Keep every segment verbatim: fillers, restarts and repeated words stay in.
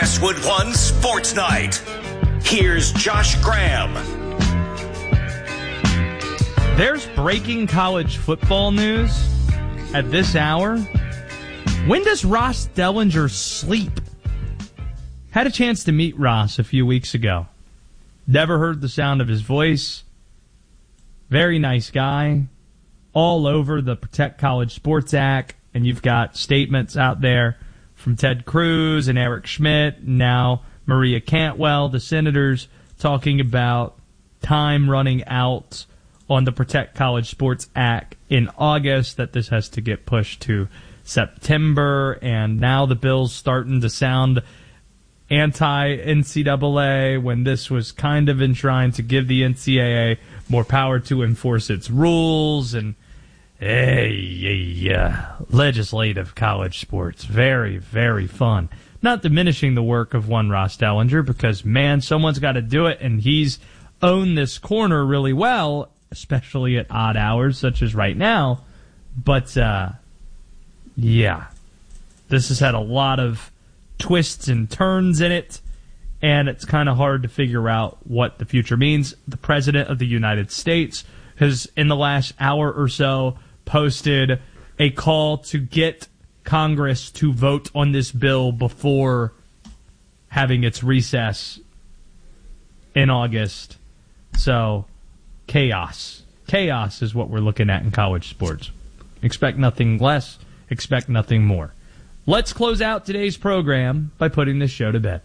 Westwood One Sports Night. Here's Josh Graham. There's breaking college football news at this hour. When does Ross Dellinger sleep? Had a chance to meet Ross a few weeks ago. Never heard the sound of his voice. Very nice guy. All over the Protect College Sports Act. And you've got statements out there from Ted Cruz and Eric Schmidt. Now Maria Cantwell, the senators, talking about time running out on the Protect College Sports Act in August, that this has to get pushed to September. And now the bill's starting to sound anti-N C double A when this was kind of enshrined to give the N C double A more power to enforce its rules. And hey, yeah, legislative college sports, very, very fun. Not diminishing the work of one Ross Dellinger, because, man, someone's got to do it, and he's owned this corner really well, especially at odd hours, such as right now. But, uh, yeah, this has had a lot of twists and turns in it, and it's kind of hard to figure out what the future means. The President of the United States has, in the last hour or so, posted a call to get Congress to vote on this bill before having its recess in August. So, chaos. Chaos is what we're looking at in college sports. Expect nothing less, expect nothing more. Let's close out today's program by putting this show to bed.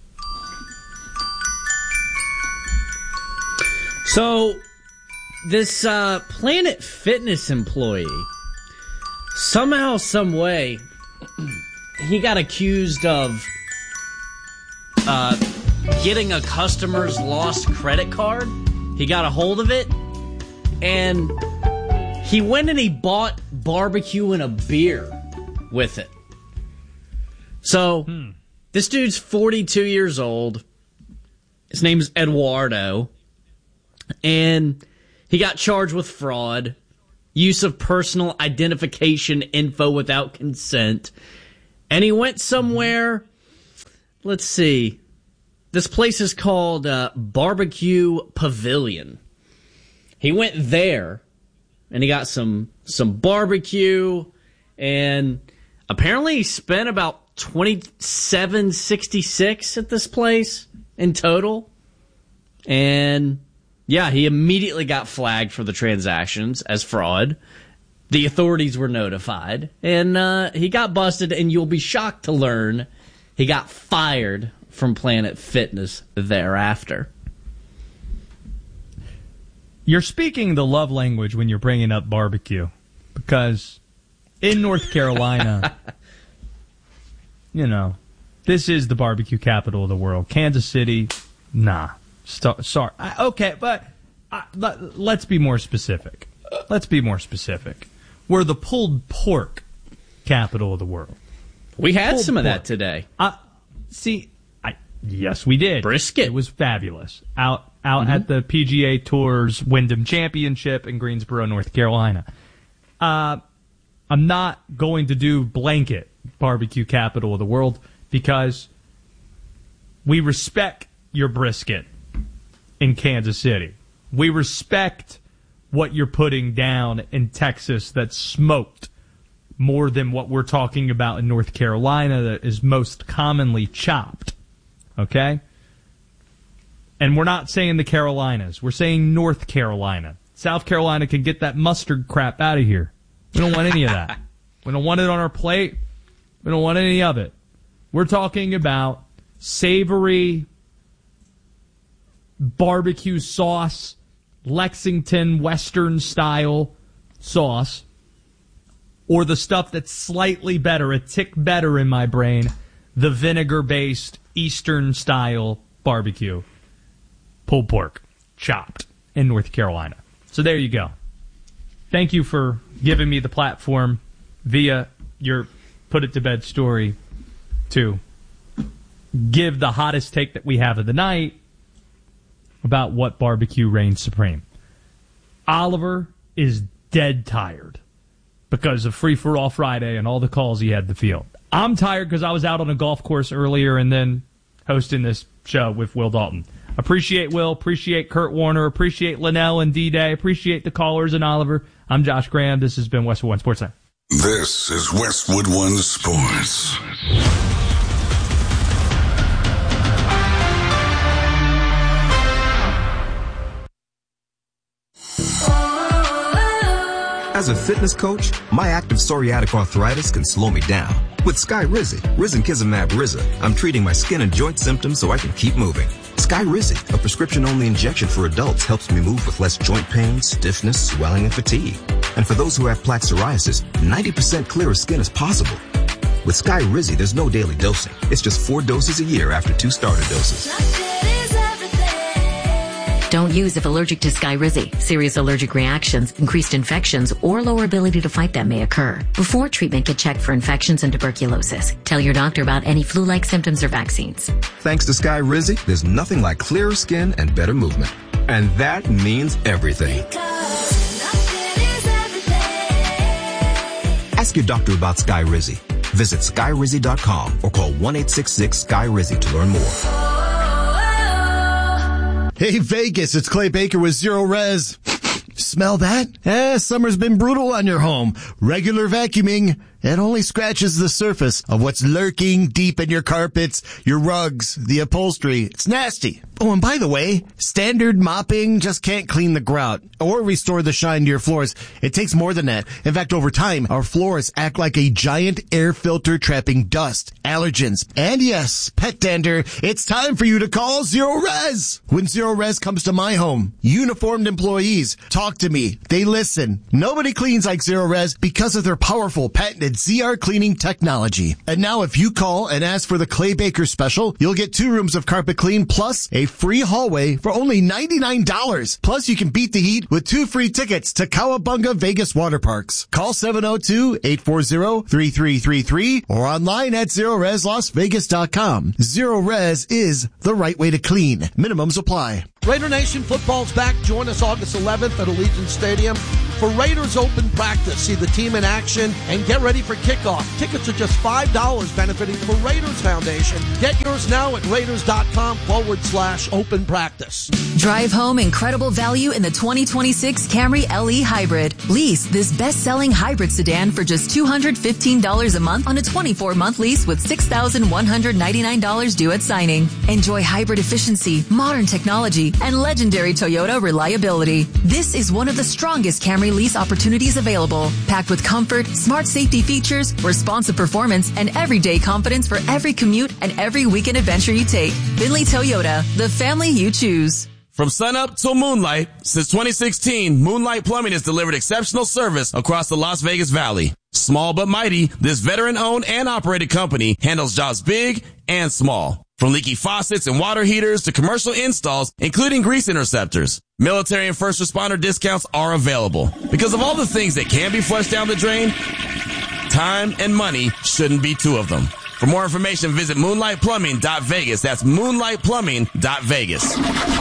So, this uh, Planet Fitness employee, somehow, some way, he got accused of uh, getting a customer's lost credit card. He got a hold of it, and he went and he bought barbecue and a beer with it. So, hmm. this dude's forty-two years old. His name's Eduardo. And he got charged with fraud, use of personal identification info without consent. And he went somewhere, let's see, this place is called uh, Barbecue Pavilion. He went there, and he got some some barbecue, and apparently he spent about twenty-seven sixty-six at this place in total. And yeah, he immediately got flagged for the transactions as fraud. The authorities were notified, and uh, he got busted, and you'll be shocked to learn he got fired from Planet Fitness thereafter. You're speaking the love language when you're bringing up barbecue, because in North Carolina, you know, this is the barbecue capital of the world. Kansas City, nah. St- sorry. I, okay, but uh, let, let's be more specific. Let's be more specific. We're the pulled pork capital of the world. We had pulled some of pork. that today. Uh, see, I yes, we did. Brisket. It was fabulous. Out out mm-hmm. at the P G A Tour's Wyndham Championship in Greensboro, North Carolina. Uh, I'm not going to do blanket barbecue capital of the world, because we respect your brisket in Kansas City. We respect what you're putting down in Texas that's smoked more than what we're talking about in North Carolina that is most commonly chopped. Okay? And we're not saying the Carolinas. We're saying North Carolina. South Carolina can get that mustard crap out of here. We don't want any of that. We don't want it on our plate. We don't want any of it. We're talking about savory barbecue sauce, Lexington Western style sauce, or the stuff that's slightly better, a tick better in my brain, the vinegar-based Eastern style barbecue, pulled pork, chopped in North Carolina. So there you go. Thank you for giving me the platform via your Put It to Bed story to give the hottest take that we have of the night about what barbecue reigns supreme. Oliver is dead tired because of Free For All Friday and all the calls he had to field. I'm tired because I was out on a golf course earlier and then hosting this show with Will Dalton. Appreciate Will, appreciate Kurt Warner, appreciate Linnell and D-Day, appreciate the callers and Oliver. I'm Josh Graham. This has been Westwood One Sports Center. This is Westwood One Sports. As a fitness coach, my active psoriatic arthritis can slow me down. With Skyrizi, Risankizumab Riza, I'm treating my skin and joint symptoms so I can keep moving. Skyrizi, a prescription-only injection for adults, helps me move with less joint pain, stiffness, swelling, and fatigue. And for those who have plaque psoriasis, ninety percent clearer skin is possible. With Skyrizi, there's no daily dosing. It's just four doses a year after two starter doses. Don't use if allergic to Skyrizi. Serious allergic reactions, increased infections, or lower ability to fight them may occur. Before treatment, get checked for infections and tuberculosis. Tell your doctor about any flu-like symptoms or vaccines. Thanks to Skyrizi, there's nothing like clearer skin and better movement. And that means everything. Ask your doctor about Skyrizi. Visit Skyrizi dot com or call one eight six six Sky Rizi to learn more. Hey, Vegas, it's Clay Baker with Zero Res. Smell that? Eh, summer's been brutal on your home. Regular vacuuming, it only scratches the surface of what's lurking deep in your carpets, your rugs, the upholstery. It's nasty. Oh, and by the way, standard mopping just can't clean the grout or restore the shine to your floors. It takes more than that. In fact, over time, our floors act like a giant air filter trapping dust, allergens, and yes, pet dander. It's time for you to call Zero Res. When Zero Res comes to my home, uniformed employees talk to me. They listen. Nobody cleans like Zero Res because of their powerful patented Z R cleaning technology. And now if you call and ask for the Clay Baker special, you'll get two rooms of carpet clean plus a free hallway for only ninety-nine dollars. Plus, you can beat the heat with two free tickets to Cowabunga Vegas Water Parks. Call seven oh two, eight four zero, three three three three or online at zero res las vegas dot com. Zero Res is the right way to clean. Minimums apply. Raider Nation football's back. Join us August eleventh at Allegiant Stadium for Raiders Open Practice. See the team in action and get ready for kickoff. Tickets are just five dollars, benefiting the Raiders Foundation. Get yours now at raiders.com forward slash open practice. Drive home incredible value in the twenty twenty-six Camry L E Hybrid. Lease this best-selling hybrid sedan for just two hundred fifteen dollars a month on a twenty-four month lease with six thousand one hundred ninety-nine dollars due at signing. Enjoy hybrid efficiency, modern technology, and legendary Toyota reliability. This is one of the strongest Camry lease opportunities available, packed with comfort, smart safety features, responsive performance, and everyday confidence for every commute and every weekend adventure you take. Finley Toyota, the family you choose. From sunup till moonlight, since twenty sixteen, Moonlight Plumbing has delivered exceptional service across the Las Vegas Valley. Small but mighty, this veteran-owned and operated company handles jobs big and small. From leaky faucets and water heaters to commercial installs, including grease interceptors. Military and first responder discounts are available. Because of all the things that can be flushed down the drain, time and money shouldn't be two of them. For more information, visit moonlight plumbing dot vegas. That's moonlight plumbing dot vegas.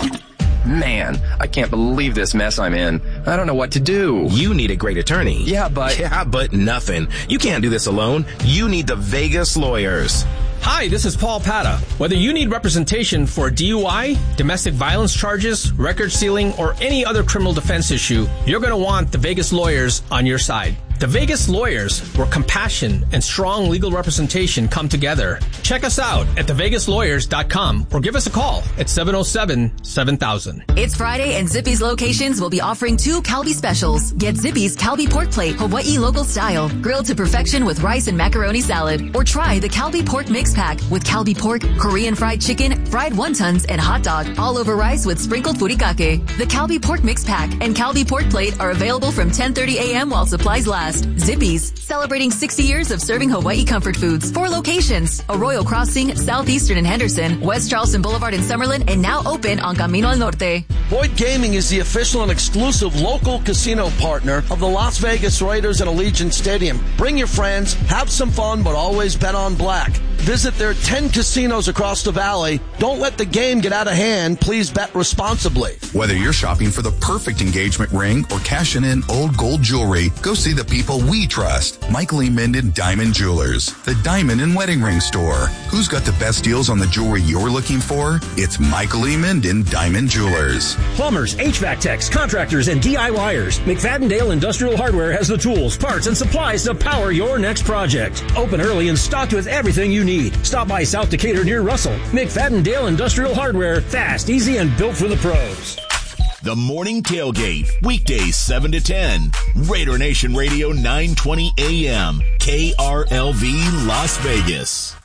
Man, I can't believe this mess I'm in. I don't know what to do. You need a great attorney. Yeah, but... Yeah, but nothing. You can't do this alone. You need the Vegas Lawyers. Hi, this is Paul Pata. Whether you need representation for D U I, domestic violence charges, record sealing, or any other criminal defense issue, you're going to want the Vegas Lawyers on your side. The Vegas Lawyers, where compassion and strong legal representation come together. Check us out at the vegas lawyers dot com or give us a call at seven oh seven, seven thousand. It's Friday and Zippy's locations will be offering two Calbee specials. Get Zippy's Calbee pork plate, Hawaii local style, grilled to perfection with rice and macaroni salad. Or try the Calbee pork mix pack with Calbee pork, Korean fried chicken, fried wontons, and hot dog, all over rice with sprinkled furikake. The Calbee pork mix pack and Calbee pork plate are available from ten thirty a.m. while supplies last. Zippy's, celebrating sixty years of serving Hawaii comfort foods. Four locations: Arroyo Crossing, Southeastern and Henderson, West Charleston Boulevard in Summerlin, and now open on Camino al Norte. Boyd Gaming is the official and exclusive local casino partner of the Las Vegas Raiders and Allegiant Stadium. Bring your friends, have some fun, but always bet on black. Visit their ten casinos across the valley. Don't let the game get out of hand. Please bet responsibly. Whether you're shopping for the perfect engagement ring or cashing in old gold jewelry, go see the people we trust. Michael E. Minden Diamond Jewelers, the diamond and wedding ring store. Who's got the best deals on the jewelry you're looking for? It's Michael E. Minden Diamond Jewelers. Plumbers, H V A C techs, contractors, and DIYers. McFadden-Dale Industrial Hardware has the tools, parts, and supplies to power your next project. Open early and stocked with everything you need. Stop by South Decatur near Russell. McFadden-Dale Industrial Hardware. Fast, easy, and built for the pros. The Morning Tailgate, weekdays seven to ten. Raider Nation Radio nine twenty A M, K R L V Las Vegas.